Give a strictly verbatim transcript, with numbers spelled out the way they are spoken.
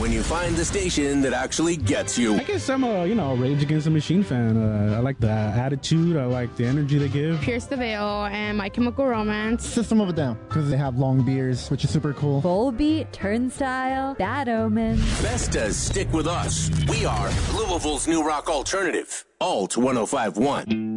when you find the station that actually gets you. I guess I'm a, you know, Rage Against the Machine fan. Uh, I like the attitude. I like the energy they give. Pierce the Veil and My Chemical Romance. System of a Down, because they have long beards, which is super cool. Volbeat, Turnstile, Bad Omens. Best to stick with us. We are Louisville's new rock alternative. Alt one oh five one.